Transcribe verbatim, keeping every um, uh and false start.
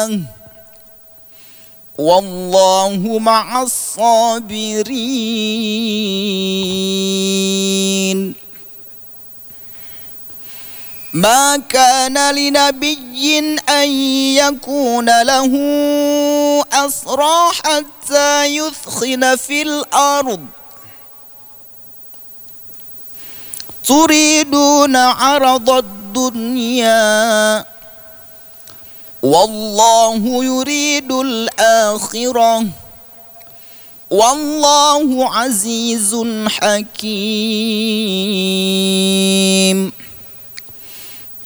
والله مع الصابرين. ما كان لنبي أن يكون له أسرى حتى يثخن في الأرض تريدون عرض الدنيا والله يريد الآخرة والله عزيز حكيم.